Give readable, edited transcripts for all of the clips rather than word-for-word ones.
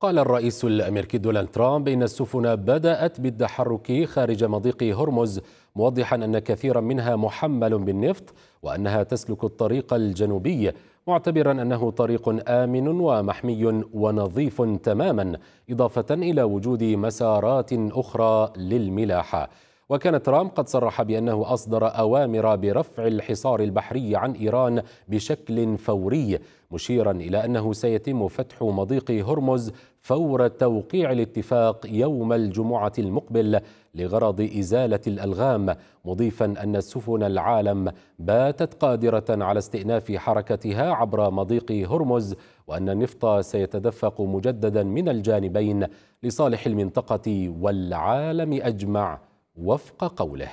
قال الرئيس الأمريكي دونالد ترامب إن السفن بدأت بالتحرك خارج مضيق هرمز، موضحا أن كثيرا منها محمل بالنفط وأنها تسلك الطريق الجنوبي، معتبرا أنه طريق آمن ومحمي ونظيف تماما، إضافة إلى وجود مسارات أخرى للملاحة. وكان ترامب قد صرح بأنه أصدر أوامر برفع الحصار البحري عن إيران بشكل فوري، مشيرا إلى أنه سيتم فتح مضيق هرمز فور توقيع الاتفاق يوم الجمعة المقبل لغرض إزالة الألغام، مضيفا أن سفن العالم باتت قادرة على استئناف حركتها عبر مضيق هرمز، وأن النفط سيتدفق مجددا من الجانبين لصالح المنطقة والعالم أجمع وفق قوله.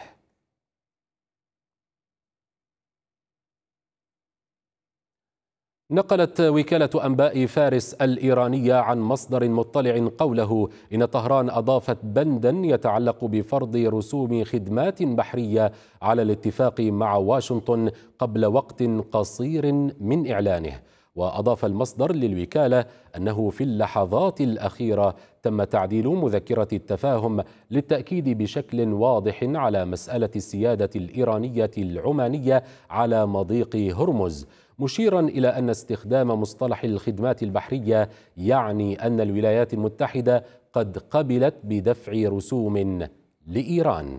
نقلت وكالة أنباء فارس الإيرانية عن مصدر مطلع قوله إن طهران أضافت بندا يتعلق بفرض رسوم خدمات بحرية على الاتفاق مع واشنطن قبل وقت قصير من إعلانه. وأضاف المصدر للوكالة أنه في اللحظات الأخيرة تم تعديل مذكرة التفاهم للتأكيد بشكل واضح على مسألة السيادة الإيرانية العمانية على مضيق هرمز، مشيرا إلى أن استخدام مصطلح الخدمات البحرية يعني أن الولايات المتحدة قد قبلت بدفع رسوم لإيران.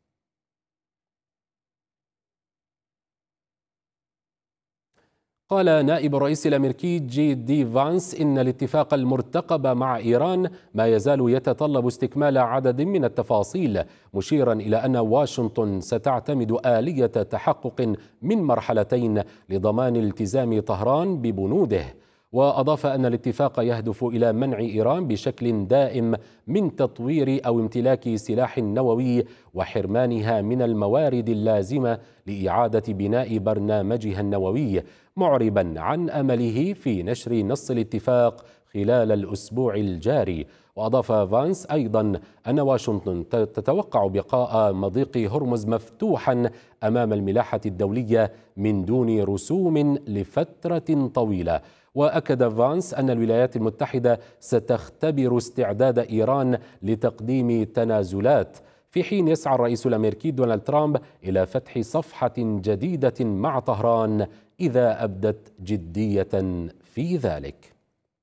قال نائب الرئيس الأمريكي جي دي فانس إن الاتفاق المرتقب مع إيران ما يزال يتطلب استكمال عدد من التفاصيل، مشيرا إلى أن واشنطن ستعتمد آلية تحقق من مرحلتين لضمان التزام طهران ببنوده. وأضاف أن الاتفاق يهدف إلى منع إيران بشكل دائم من تطوير أو امتلاك سلاح نووي وحرمانها من الموارد اللازمة لإعادة بناء برنامجها النووي، معربا عن أمله في نشر نص الاتفاق خلال الأسبوع الجاري. وأضاف فانس أيضا أن واشنطن تتوقع بقاء مضيق هرمز مفتوحا أمام الملاحة الدولية من دون رسوم لفترة طويلة. وأكد فانس أن الولايات المتحدة ستختبر استعداد إيران لتقديم تنازلات، في حين يسعى الرئيس الأمريكي دونالد ترامب إلى فتح صفحة جديدة مع طهران إذا أبدت جدية في ذلك.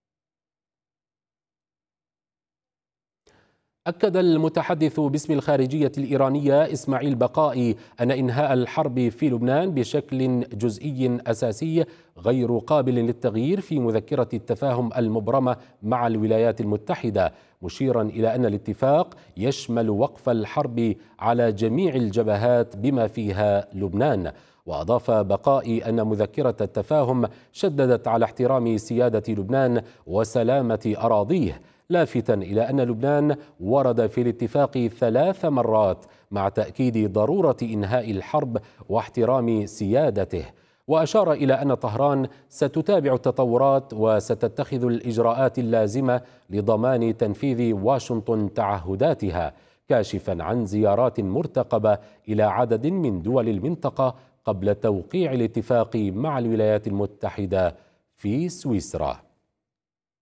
أكد المتحدث باسم الخارجية الإيرانية إسماعيل بقائي أن إنهاء الحرب في لبنان بشكل جزئي أساسي غير قابل للتغيير في مذكرة التفاهم المبرمة مع الولايات المتحدة، مشيرا إلى أن الاتفاق يشمل وقف الحرب على جميع الجبهات بما فيها لبنان. وأضاف بقائي أن مذكرة التفاهم شددت على احترام سيادة لبنان وسلامة أراضيه، لافتا إلى أن لبنان ورد في الاتفاق 3 مرات مع تأكيد ضرورة إنهاء الحرب واحترام سيادته. وأشار إلى أن طهران ستتابع التطورات وستتخذ الإجراءات اللازمة لضمان تنفيذ واشنطن تعهداتها، كاشفا عن زيارات مرتقبة إلى عدد من دول المنطقة قبل توقيع الاتفاق مع الولايات المتحدة في سويسرا.